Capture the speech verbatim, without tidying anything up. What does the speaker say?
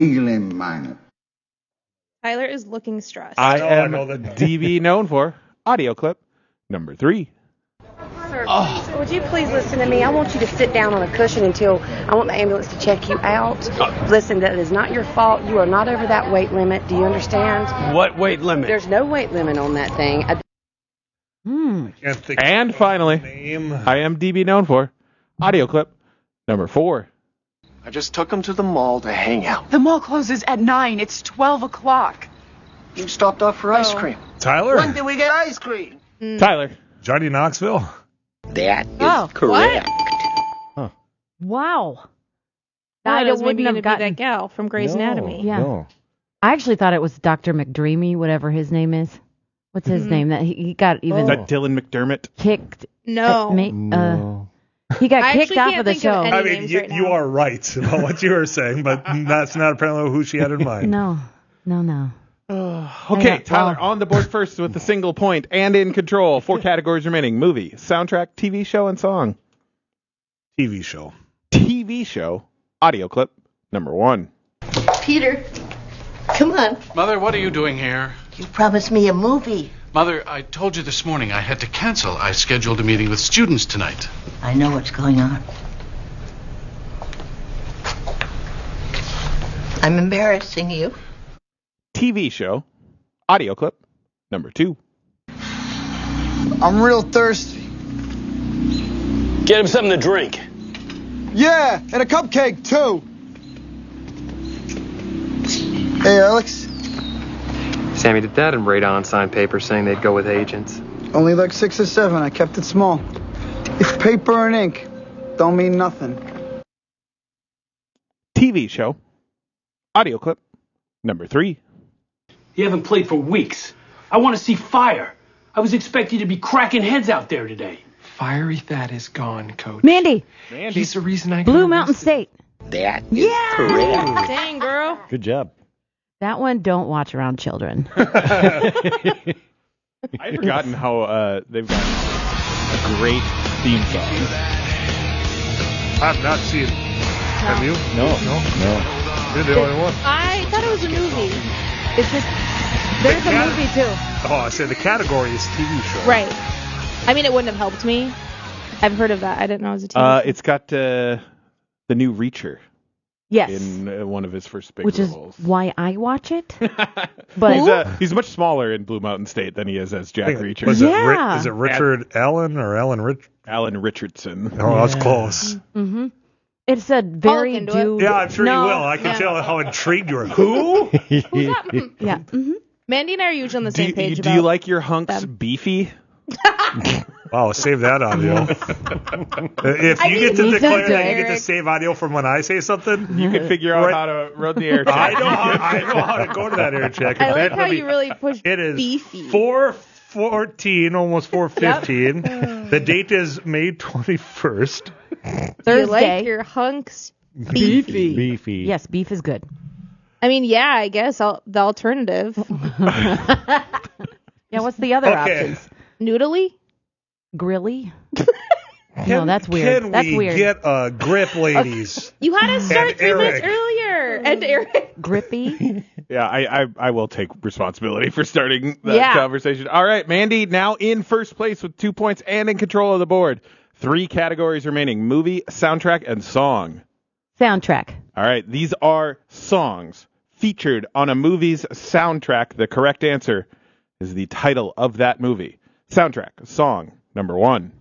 feeling mine. Tyler is looking stressed. I know, am I know that. D B known for audio clip number three. Sir, please, would you please listen to me? I want you to sit down on a cushion until I want the ambulance to check you out. Listen, that is not your fault. You are not over that weight limit. Do you understand? What weight limit? There's no weight limit on that thing. I- Hmm. Can't think And of finally, the name. I am D B known for audio clip number four. I just took him to the mall to hang out. The mall closes at nine. It's twelve o'clock. You stopped off for ice Oh. cream. Tyler? When did we get ice cream? Tyler. Johnny Knoxville? That is Oh, correct. Wow. I I was wouldn't maybe have going to be gotten. that gal from Grey's Anatomy. Yeah. No. I actually thought it was Doctor McDreamy, whatever his name is. What's his Mhm. name? That he, he got even Is that Dylan McDermott? kicked. No. uh, ma- uh, No. he got I kicked actually off can't of the think of show. any- I mean, names you, right you now. are right about what you were saying, but that's not apparently who she had in mind. No, no, no. Okay, Yeah, Tyler well- on the board first with a single point and in control. Four categories remaining. Movie, soundtrack, T V show, and song. T V show. T V show, audio clip number one. Peter, come on. Mother, what are you doing here? You promised me a movie. Mother, I told you this morning I had to cancel. I scheduled a meeting with students tonight. I know what's going on. I'm embarrassing you. T V show, audio clip number two. I'm real thirsty. Get him something to drink. Yeah, and a cupcake, too. Hey, Alex. Sammy, did Dad and Radon sign papers saying they'd go with agents? Only like six or seven. I kept it small. If paper and ink don't mean nothing. T V show, audio clip number three. You haven't played for weeks. I want to see fire. I was expecting you to be cracking heads out there today. Fiery Thad is gone, Coach. Mandy, Mandy. He's the reason I got Blue Mountain arrested. State. That is Yeah. correct. Dang, girl. Good job. That one don't watch around children. I'd forgotten how uh, they've got a great theme song. I've not seen it. Have you? No. No? No. You're the only one. I thought it was a movie. It's just there's a cat- movie too. Oh, I said the category is T V show. Right. I mean, it wouldn't have helped me. I've heard of that. I didn't know it was a T V Uh, show. it's got uh, the new Reacher Yes, in uh, one of his first big which is roles. why I watch it. But he's, uh, he's much smaller in Blue Mountain State than he is as Jack Reacher. Was it Ri- Yeah. is it Richard Allen or Alan Rich? Alan Richardson. Oh, that's close. hmm it's a very look into it. dude. Yeah, I'm sure no, you will. I can Yeah. tell how intrigued you are. Who? Who's that? Yeah. hmm Mandy and I are usually on the Do same you, page do about you like your hunks them. beefy? Wow, save that audio. If I you think get to he declare does that you it. get to save audio from when I say something, You can figure out Right. how to run the air check. I know how, I know how to go to that air check. I like That how would be- you really push It is beefy. four fourteen, almost four fifteen. The date is May twenty-first. Do you Thursday. like your hunks beefy? Beefy. Yes, beef is good. I mean, yeah, I guess I'll, the alternative. Yeah, what's the other Okay. options? Noodly? Grilly? no, Can- that's weird. Can That's we weird. get a grip, ladies? You had to start And three minutes Eric. earlier. And Eric. Grippy? Yeah, I, I, I will take responsibility for starting that Yeah. conversation. All right, Mandy now in first place with two points and in control of the board. Three categories remaining: movie, soundtrack, and song. Soundtrack. All right, these are songs featured on a movie's soundtrack. The correct answer is the title of that movie. Soundtrack, song number one.